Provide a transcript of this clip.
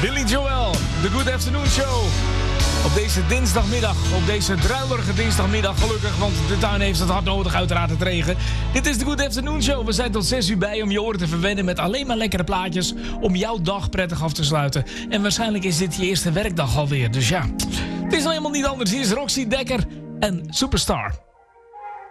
Billy Joel, The Good Afternoon Show. Op deze dinsdagmiddag, op deze druilerige dinsdagmiddag, gelukkig, want de tuin heeft het hard nodig uiteraard het regen. Dit is The Good Afternoon Show. We zijn tot 6 uur bij om je oren te verwennen met alleen maar lekkere plaatjes om jouw dag prettig af te sluiten. En waarschijnlijk is dit je eerste werkdag alweer, dus ja. Het is nou helemaal niet anders. Hier is Roxy Dekker en Superstar.